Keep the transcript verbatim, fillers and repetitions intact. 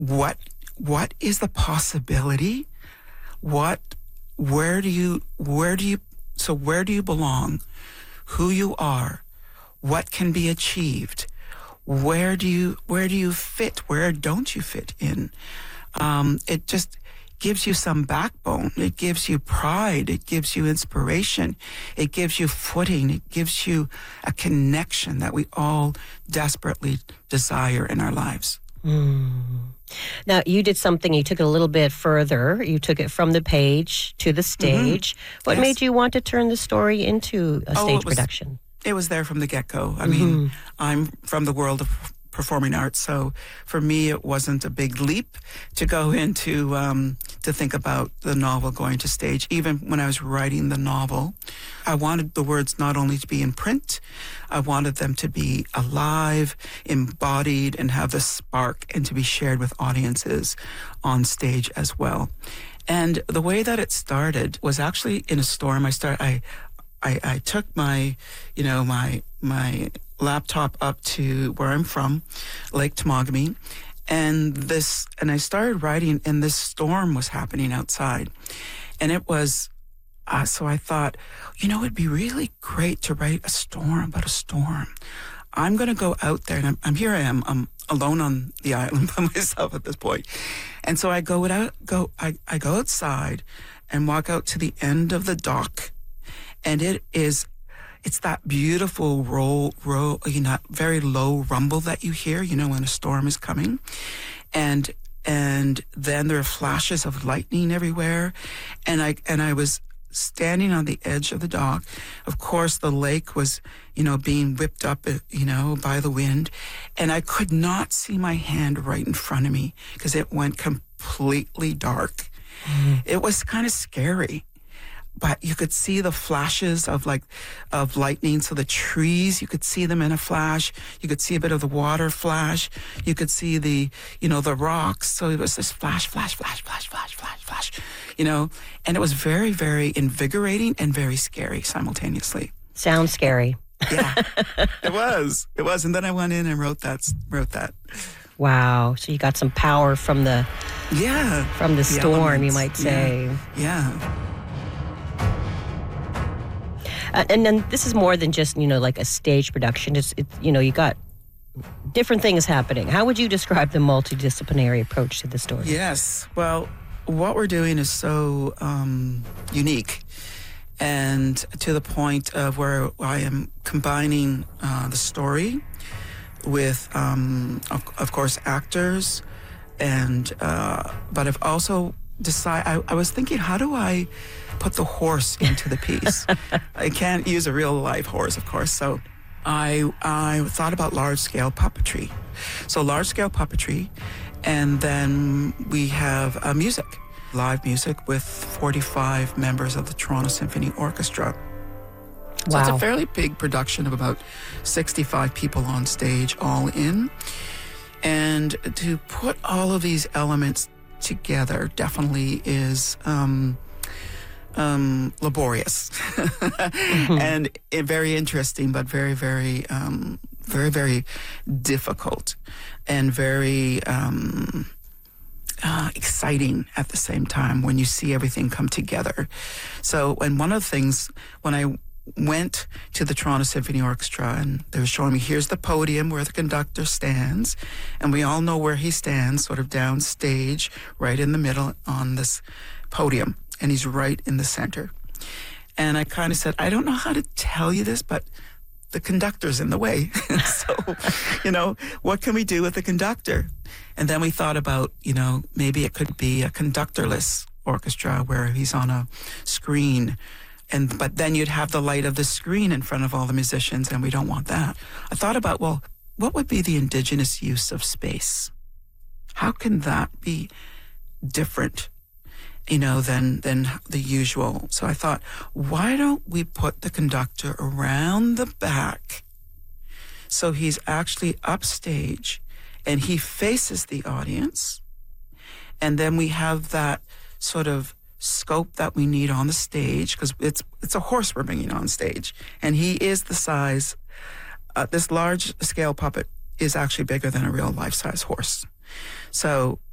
what what is the possibility? What where do you where do you so where do you belong? Who you are? What can be achieved? Where do you where do you fit? Where don't you fit in? Um, it just gives you some backbone. It gives you pride. It gives you inspiration. It gives you footing. It gives you a connection that we all desperately desire in our lives. Mm. Now, you did something, you took it a little bit further. You took it from the page to the stage. Mm-hmm. What yes. made you want to turn the story into a stage oh, it was, production? It was there from the get-go. I mm-hmm. mean, I'm from the world of performing arts, so for me it wasn't a big leap to go into um, to think about the novel going to stage. Even when I was writing the novel, I wanted the words not only to be in print, I wanted them to be alive, embodied, and have the spark, and to be shared with audiences on stage as well. And the way that it started was actually in a storm. I started. I, I, I took my, you know, my my. laptop up to where I'm from, Lake Temagami, and this, and I started writing, and this storm was happening outside, and it was, uh, so I thought, you know, it'd be really great to write a storm about a storm. I'm going to go out there, and I'm, I'm here. I am. I'm alone on the island by myself at this point, and so I go out, go, I, I go outside, and walk out to the end of the dock, and it is. It's that beautiful roll, roll, you know, very low rumble that you hear, you know, when a storm is coming. And, and then there are flashes of lightning everywhere. And I, and I was standing on the edge of the dock. Of course, the lake was, you know, being whipped up, you know, by the wind. And I could not see my hand right in front of me because it went completely dark. Mm. It was kind of scary. But you could see the flashes of like of lightning. So the trees, you could see them in a flash. You could see a bit of the water flash. You could see the, you know, the rocks. So it was this flash, flash, flash, flash, flash, flash, flash, you know, and it was very, very invigorating and very scary simultaneously. Sounds scary. Yeah, it was. It was. And then I went in and wrote that, wrote that. Wow. So you got some power from the, yeah, from the, the storm, elements. You might say. Yeah. yeah. Uh, and then this is more than just, you know, like a stage production. It's, it's, you know, you got different things happening. How would you describe the multidisciplinary approach to the story? Yes. Well, what we're doing is so um, unique, and to the point of where I am combining uh, the story with, um, of, of course, actors, and uh, but I've also decided, I, I was thinking, how do I put the horse into the piece? I can't use a real live horse, of course. So I I thought about large-scale puppetry. So large-scale puppetry, and then we have uh, music, live music with forty-five members of the Toronto Symphony Orchestra. So wow. It's a fairly big production of about sixty-five people on stage, all in. And to put all of these elements together definitely is um, um, laborious mm-hmm. and uh, very interesting, but very, very, um, very, very difficult and very um, uh, exciting at the same time when you see everything come together. So, and one of the things when I went to the Toronto Symphony Orchestra, and they were showing me, here's the podium where the conductor stands, and we all know where he stands, sort of downstage, right in the middle on this podium, and he's right in the center. And I kind of said, I don't know how to tell you this, but the conductor's in the way. So, you know, what can we do with the conductor? And then we thought about, you know, maybe it could be a conductorless orchestra where he's on a screen. And but then you'd have the light of the screen in front of all the musicians, and we don't want that. I thought about, well, what would be the indigenous use of space? How can that be different, you know, than than the usual? So I thought, why don't we put the conductor around the back so he's actually upstage and he faces the audience, and then we have that sort of scope that we need on the stage, because it's it's a horse we're bringing on stage, and he is the size. Uh, this large scale puppet is actually bigger than a real life size horse. So